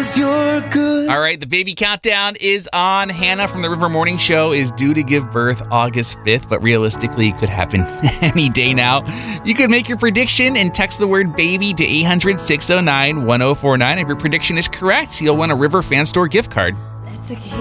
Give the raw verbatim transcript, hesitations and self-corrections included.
'cause you're good. All right, the baby countdown is on. Hannah from the River Morning Show is due to give birth August fifth, but realistically, it could happen any day now. You could make your prediction and text the word baby to eight hundred, six oh nine, one oh four nine. If your prediction is correct, you'll win a River Fan Store gift card. Let the